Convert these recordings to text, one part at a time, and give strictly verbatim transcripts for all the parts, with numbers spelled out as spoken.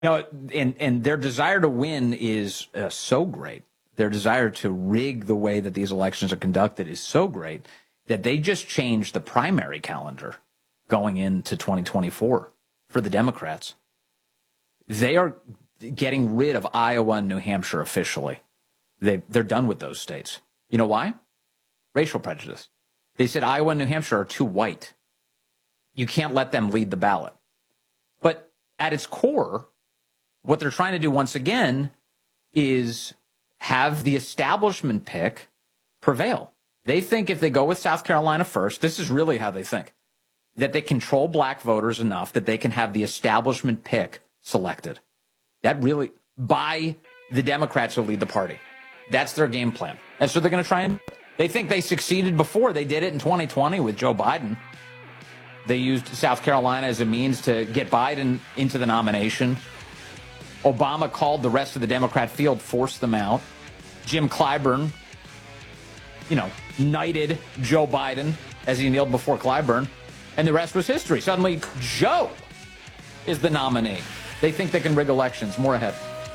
You know, and, and their desire to win is uh, so great. Their desire to rig the way that these elections are conducted is so great that they just changed the primary calendar going into twenty twenty-four for the Democrats. They are getting rid of Iowa and New Hampshire officially. They, they're done with those states. You know why? Racial prejudice. They said Iowa and New Hampshire are too white. You can't let them lead the ballot. But at its core, what they're trying to do once again is have the establishment pick prevail. They think if they go with South Carolina first, this is really how they think, that they control black voters enough that they can have the establishment pick selected. That really, by the Democrats who lead the party. That's their game plan. And so they're going to try and, they think they succeeded before. They did it in twenty twenty with Joe Biden. They used South Carolina as a means to get Biden into the nomination. Obama called the rest of the Democrat field, forced them out. Jim Clyburn, you know, knighted Joe Biden as he kneeled before Clyburn, and the rest was history. Suddenly, Joe is the nominee. They think they can rig elections. More ahead.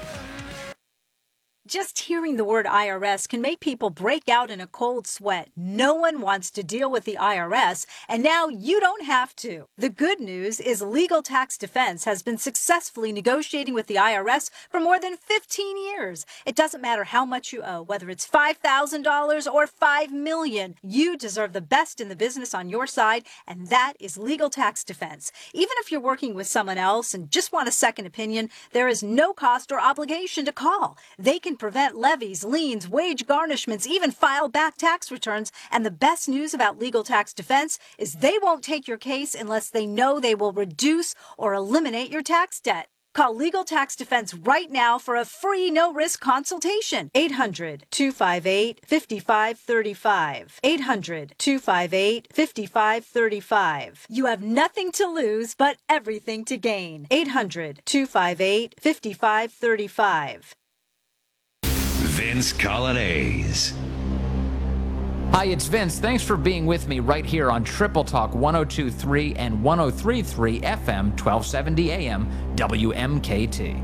Just hearing the word I R S can make people break out in a cold sweat. No one wants to deal with the I R S, and now you don't have to. The good news is Legal Tax Defense has been successfully negotiating with the I R S for more than fifteen years. It doesn't matter how much you owe, whether it's five thousand dollars or five million dollars. You deserve the best in the business on your side, and that is Legal Tax Defense. Even if you're working with someone else and just want a second opinion, there is no cost or obligation to call. They can prevent levies, liens, wage garnishments, even file back tax returns. And the best news about Legal Tax Defense is they won't take your case unless they know they will reduce or eliminate your tax debt. Call Legal Tax Defense right now for a free no-risk consultation. eight hundred, two five eight, five five three five. eight hundred, two five eight, five five three five. You have nothing to lose but everything to gain. eight hundred, two five eight, five five three five. Vince Coglianese. Hi, it's Vince. Thanks for being with me right here on Triple Talk one oh two point three and one oh three point three F M, twelve seventy A M, W M K T.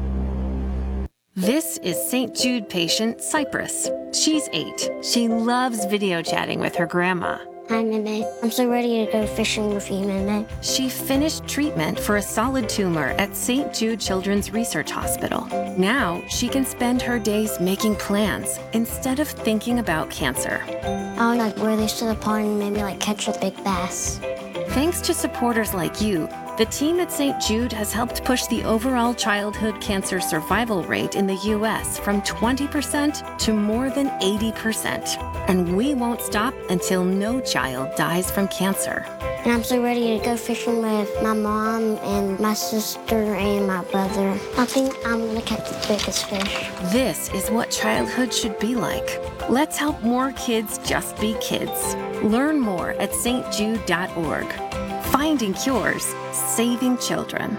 This is Saint Jude patient Cypress. She's eight. She loves video chatting with her grandma. Hi, Meme. I'm so ready to go fishing with you, Meme. She finished treatment for a solid tumor at Saint Jude Children's Research Hospital. Now she can spend her days making plans instead of thinking about cancer. I would like wear these to the pond and maybe like catch a big bass. Thanks to supporters like you, the team at Saint Jude has helped push the overall childhood cancer survival rate in the U S from twenty percent to more than eighty percent. And we won't stop until no child dies from cancer. And I'm so ready to go fishing with my mom and my sister and my brother. I think I'm gonna catch the biggest fish. This is what childhood should be like. Let's help more kids just be kids. Learn more at s t jude dot org. Finding cures, saving children.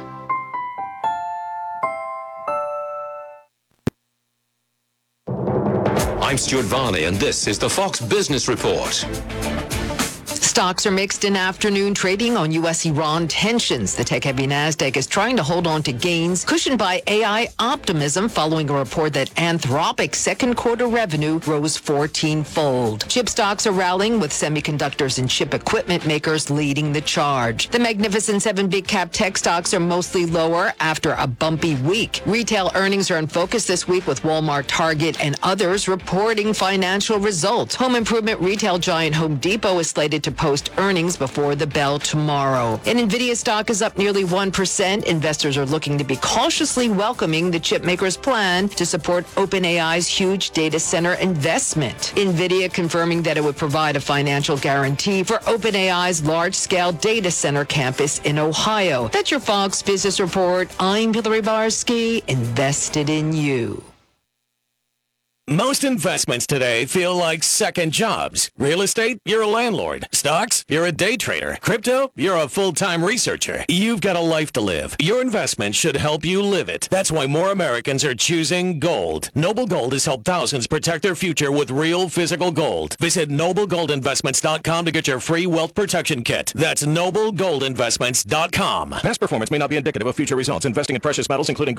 I'm Stuart Varney, and this is the Fox Business Report. Stocks are mixed in afternoon trading on U S Iran tensions. The tech-heavy Nasdaq is trying to hold on to gains cushioned by A I optimism following a report that Anthropic's second quarter revenue rose fourteen-fold. Chip stocks are rallying with semiconductors and chip equipment makers leading the charge. The Magnificent Seven big cap tech stocks are mostly lower after a bumpy week. Retail earnings are in focus this week with Walmart, Target, and others reporting financial results. Home improvement retail giant Home Depot is slated to post earnings before the bell tomorrow. And Nvidia stock is up nearly one percent. Investors are looking to be cautiously welcoming the chipmaker's plan to support OpenAI's huge data center investment. Nvidia confirming that it would provide a financial guarantee for OpenAI's large-scale data center campus in Ohio. That's your Fox Business Report. I'm Hillary Barsky, invested in you. Most investments today feel like second jobs. Real estate, you're a landlord. Stocks, you're a day trader. Crypto, you're a full-time researcher. You've got a life to live. Your investment should help you live it. That's why more Americans are choosing gold. Noble Gold has helped thousands protect their future with real physical gold. Visit noble gold investments dot com to get your free wealth protection kit. That's noble gold investments dot com. Past performance may not be indicative of future results. Investing in precious metals, including